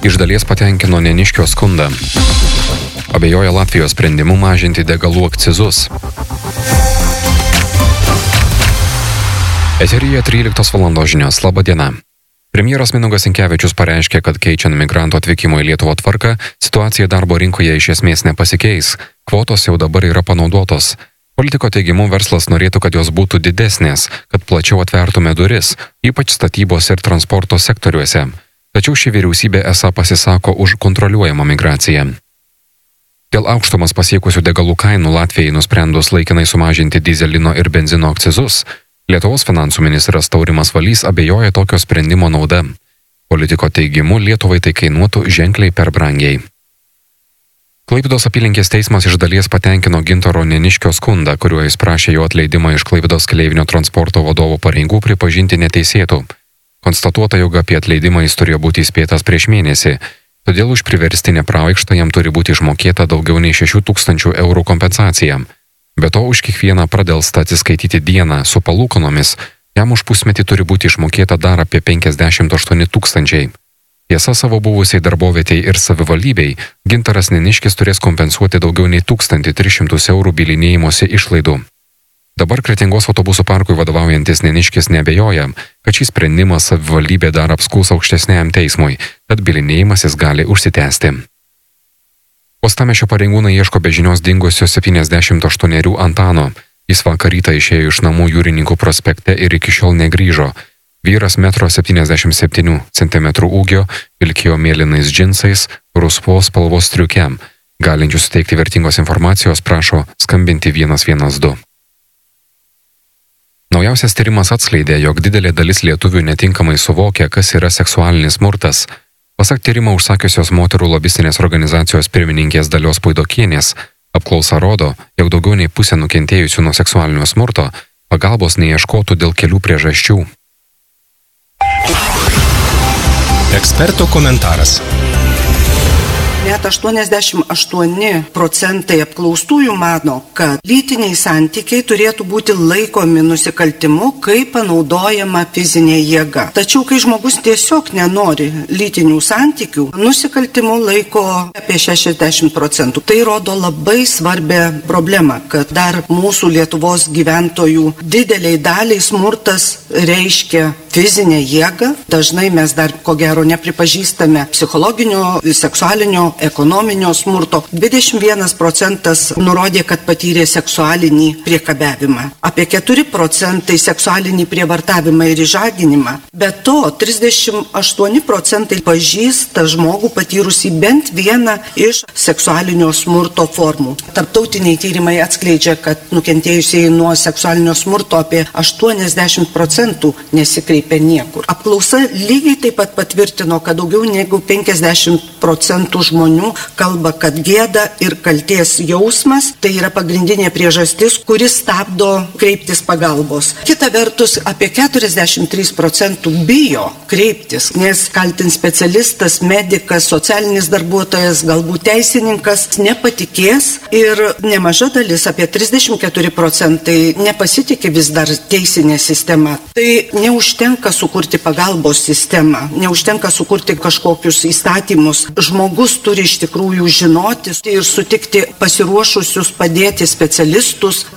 iš dalies patenkino Neniškio skundą. Abejoja Latvijos sprendimu mažinti degalų akcizus. Eteryje 13 valandos žinios. Labą dieną. Premjeras Mindaugas Sinkevičius pareiškė, kad keičiant migrantų atvykimo į Lietuvą tvarką, situacija darbo rinkoje iš esmės nepasikeis. Kvotos jau dabar yra panaudotos. Politiko teigimu verslas norėtų, kad jos būtų didesnės, kad plačiau atvertume duris, ypač statybos ir transporto sektoriuose. Tačiau ši vyriausybė esą pasisako už kontroliuojamą migraciją. Dėl aukštumas pasiekusių degalų kainų Latvijai nusprendus laikinai sumažinti dyzelino ir benzino akcizus, Lietuvos finansų ministras Taurimas Valys abejoja tokio sprendimo nauda. Politiko teigimu Lietuvai tai kainuotų ženkliai per brangiai. Klaipėdos apylinkės teismas iš dalies patenkino Gintaro Neniškio skundą, kuriuo jis prašė jo atleidimą iš Klaipėdos keleivinio transporto vadovo pareigų pripažinti neteisėtų. Konstatuota, jog apie atleidimą jis turėjo būti įspėtas prieš mėnesį, todėl už priverstinę pravaikštą jam turi būti išmokėta daugiau nei 6 000 eurų kompensacija. Be to, už kiekvieną pradelstą atsiskaityti dieną su palūkanomis, jam už pusmetį turi būti išmokėta dar apie 58 000. Tiesa, savo buvusiai darbovietei ir savivaldybei Gintaras Neniškis turės kompensuoti daugiau nei 1300 eurų bylinėjimosi išlaidų. Dabar Kretingos autobusų parkui vadovaujantis Neniškis neabejoja, kad šį sprendimą savivaldybė dar apskųs aukštesniajam teismui, tad bylinėjimasis gali užsitęsti. Uostamiesčio pareigūnai ieško be žinios dingusio 78 Antano. Jis vakar rytą išėjo iš namų Jūrininkų prospekte ir iki šiol negrįžo. Vyras 1,77 m ūgio, vilkėjo mėlynais džinsais, rusvos spalvos striuke. Galinčių suteikti vertingos informacijos prašo skambinti 112. Naujausias tyrimas atskleidė, jog didelė dalis lietuvių netinkamai suvokia, kas yra seksualinis smurtas. Pasak tyrimą užsakiusios moterų lobistinės organizacijos pirmininkės Dalios Puidokienės, apklausa rodo, jog daugiau nei pusė nukentėjusių nuo seksualinio smurto pagalbos neieškotų dėl kelių priežasčių. Eksperto komentaras. Net 88% apklaustųjų mano, kad lytiniai santykiai turėtų būti laikomi nusikaltimu, kai panaudojama fizinė jėga. Tačiau, kai žmogus tiesiog nenori lytinių santykių, nusikaltimu laiko apie 60%. Tai rodo labai svarbią problemą, kad dar mūsų Lietuvos gyventojų dideliai daliai smurtas reiškia fizinę jėgą. Dažnai mes dar ko gero nepripažįstame psichologinio, seksualinio, ekonominio smurto. 21% nurodė, kad patyrė seksualinį priekabiavimą. Apie 4% seksualinį prievartavimą ir išžaginimą. Be to, 38% pažįsta žmogų patyrusį bent vieną iš seksualinio smurto formų. Tarptautiniai tyrimai atskleidžia, kad nukentėjusieji nuo seksualinio smurto apie 80% nesikreipia niekur. Apklausa lygiai taip pat patvirtino, kad daugiau negu 50% žmonių kalba, kad gėda ir kaltės jausmas tai yra pagrindinė priežastis, kuris stabdo kreiptis pagalbos. Kita vertus, apie 43% bijo kreiptis, nes kaltins specialistas, medikas, socialinis darbuotojas, galbūt teisininkas nepatikės ir nemaža dalis, apie 34% nepasitikė vis dar teisinė sistema. Tai neužtenka sukurti pagalbos sistemą, neužtenka sukurti kažkokius įstatymus. Žmogus turi iš tikrųjų žinoti ir sutikti pasiruošusius padėti specialistus,